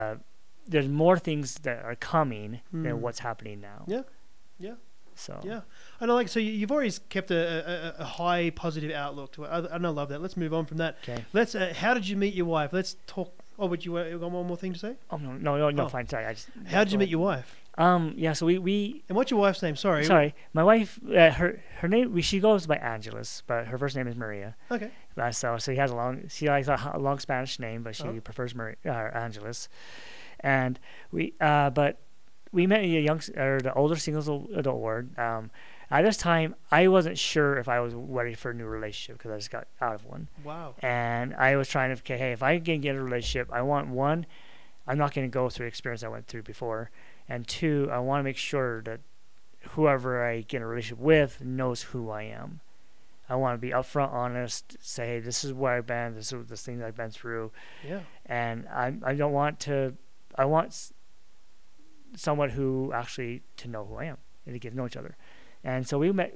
there's more things that are coming than what's happening now. Yeah, yeah. So yeah, I know. Like, so you've always kept a high positive outlook to it. I love that. Let's move on from that. okay. Let's. How did you meet your wife? Let's talk. Oh, but you got one more thing to say? Oh no, Oh. fine. Sorry, I just. How did you go meet your wife? ahead. Yeah. So we And what's your wife's name? Sorry. my wife, her name, she goes by Angeles, but her first name is Maria. Okay. So she likes a long Spanish name, but she Oh. prefers Angeles. And but we met the older singles adult ward. At this time, I wasn't sure if I was ready for a new relationship because I just got out of one. Wow. And I was trying to, okay, hey, if I can get a relationship, I want one, I'm not going to go through the experience I went through before. And two, I want to make sure that whoever I get in a relationship with knows who I am. I want to be upfront, honest, say, hey, this is where I've been, this is the things I've been through. Yeah. And I don't want to, I want someone who actually to know who I am and to get to know each other. And so we went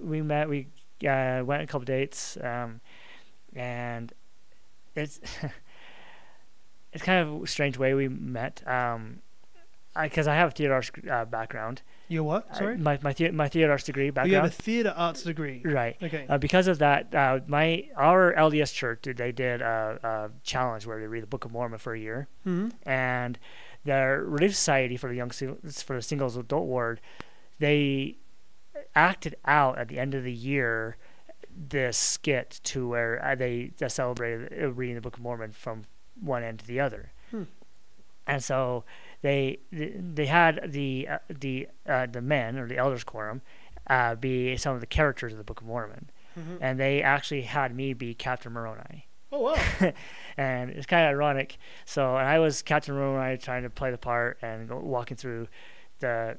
on a couple dates, and it's it's kind of a strange way we met, because I have a theater arts background. Your what? Sorry. My theater arts degree Oh, you have background. a theater arts degree. Right. Okay. Because of that, our LDS church they did a challenge where they read the Book of Mormon for a year, and the Relief Society for the singles adult ward, they acted out at the end of the year this skit to where they celebrated reading the Book of Mormon from one end to the other, and so they had the men or the elders quorum be some of the characters of the Book of Mormon, and they actually had me be Captain Moroni. Oh wow. And it's kind of ironic. So, and I was Captain Moroni trying to play the part and walking through the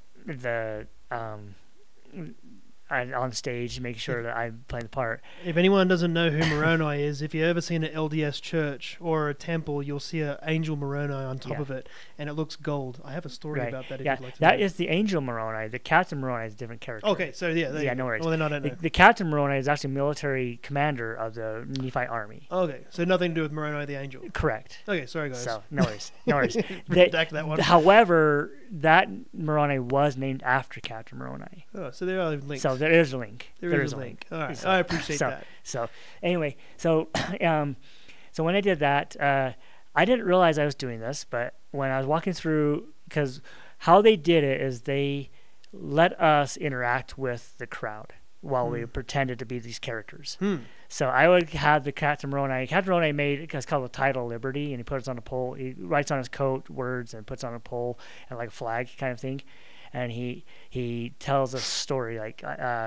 on stage, making sure that I'm playing the part. If anyone doesn't know who Moroni is, if you've ever seen an LDS church or a temple, you'll see an angel Moroni on top of it, and it looks gold. I have a story about that if you'd like to that know. is the angel Moroni. The Captain Moroni is a different character. Okay, so yeah, no worries. Well, then I don't know. The Captain Moroni is actually military commander of the Nephite army. Okay, so nothing to do with Moroni the angel. Correct. Okay, sorry guys. So no worries. Redact that one. However, that Moroni was named after Captain Moroni. Oh, so there are links. So there is a link. There is a link. All right, I appreciate that. So anyway, so when I did that, I didn't realize I was doing this, but when I was walking through, because how they did it is they let us interact with the crowd while we pretended to be these characters. So I would have the Captain Moroni. Captain Moroni made it's called the title Liberty, and he puts on a pole. He writes on his coat words and puts on a pole and like a flag kind of thing, and he tells a story like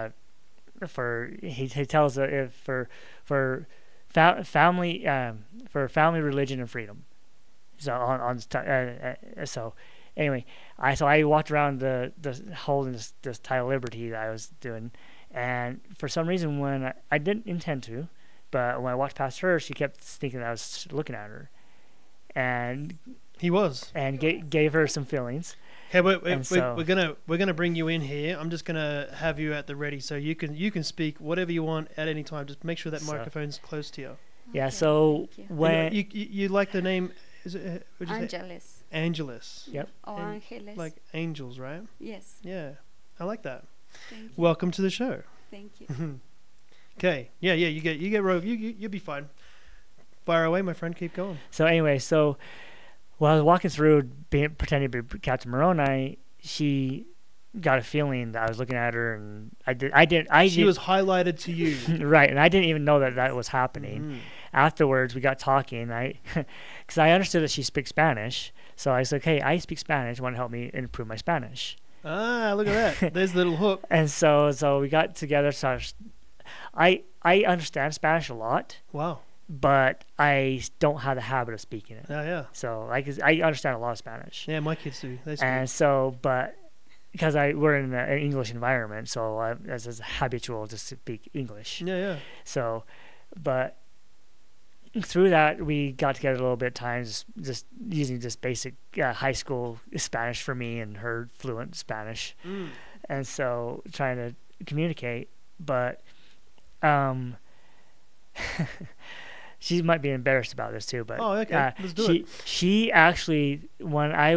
he tells for family religion and freedom. So so anyway, I walked around the holding this title Liberty that I was doing. And for some reason, when I didn't intend to, but when I walked past her, she kept thinking that I was looking at her, and he was, and gave her some feelings. Okay, we're gonna bring you in here. I'm just gonna have you at the ready, so you can speak whatever you want at any time. Just make sure that microphone's close to you. Yeah. Okay, so when you like the name, is it Angeles? Angeles. Yep. Oh, Angeles. Like angels, right? Yes. Yeah, I like that. Thank you. Welcome to the show. Thank you. Okay. Yeah. You get Rove. You'll be fine. Fire away, my friend. Keep going. So anyway, while I was walking through, pretending to be Captain Moroni, she got a feeling that I was looking at her, and she was highlighted to you. Right, and I didn't even know that was happening. Afterwards, we got talking, because I understood that she speaks Spanish, so I said, "Hey, I speak Spanish. Want to help me improve my Spanish?" Ah, look at that. There's the little hook. And so we got together. So I understand Spanish a lot. Wow. But I don't have the habit of speaking it. Yeah. So I understand a lot of Spanish. Yeah, my kids do. They speak. And so, but because we're in an English environment, so it's habitual to speak English. Yeah. So, but through that, we got together a little bit times, just using just basic high school Spanish for me and her fluent Spanish, and so trying to communicate. But she might be embarrassed about this too. But okay, let's do it. She actually, when I